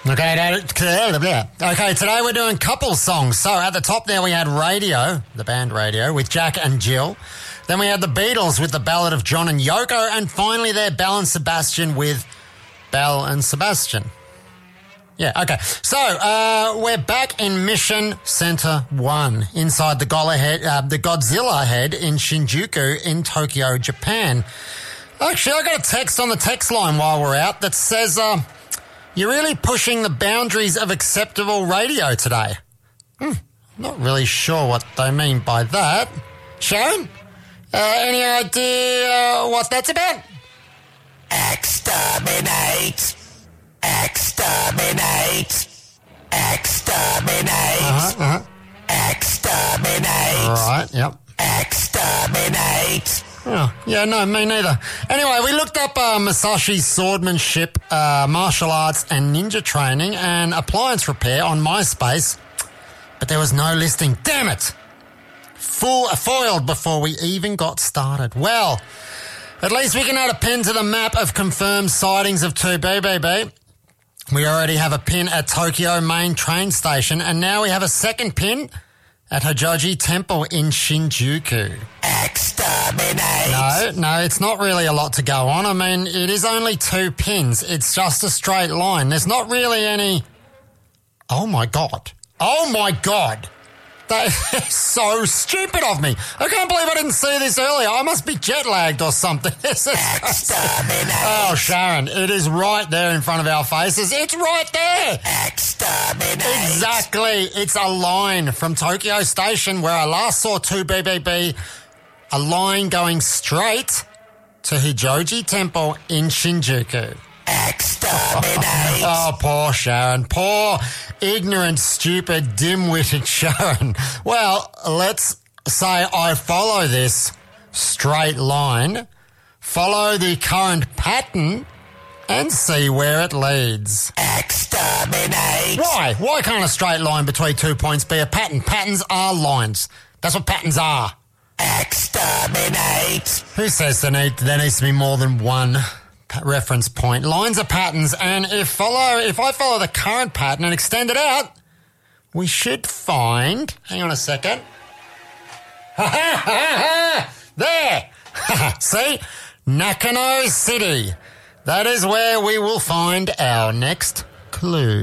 Okay, today we're doing couple songs. So at the top there we had Radio, the band Radio, with Jack and Jill. Then we had the Beatles with the Ballad of John and Yoko. And finally there, Belle and Sebastian with Belle and Sebastian. Yeah, okay. So we're back in Mission Center 1 inside the Godzilla head in Shinjuku in Tokyo, Japan. Actually, I got a text on the text line while we're out that says... You're really pushing the boundaries of acceptable radio today. Not really sure what they mean by that. Sharon? Any idea what that's about? Exterminate. Exterminate. Exterminate. Exterminate. Right, yep. Exterminate. Oh, yeah, no, me neither. Anyway, we looked up Masashi swordsmanship, martial arts and ninja training and appliance repair on MySpace, but there was no listing. Damn it! Foiled before we even got started. Well, at least we can add a pin to the map of confirmed sightings of 2BBB. We already have a pin at Tokyo main train station, and now we have a second pin at Hojoji Temple in Shinjuku. Exterminate. No, it's not really a lot to go on. I mean, it is only 2 pins. It's just a straight line. There's not really any... Oh, my God. That is so stupid of me. I can't believe I didn't see this earlier. I must be jet-lagged or something. Exterminate. Oh, Sharon, it is right there in front of our faces. It's right there. Exterminate. Exactly. It's a line from Tokyo Station where I last saw 2BBB, a line going straight to Hojoji Temple in Shinjuku. Exterminate. Oh, poor Sharon. Poor, ignorant, stupid, dim-witted Sharon. Well, let's say I follow this straight line, follow the current pattern, and see where it leads. Exterminate. Why? Why can't a straight line between 2 points be a pattern? Patterns are lines. That's what patterns are. Exterminate. Who says there needs to be more than one reference point? Lines are patterns, and if I follow the current pattern and extend it out, we should find... Hang on a second. There! See? Nakano City. That is where we will find our next clue.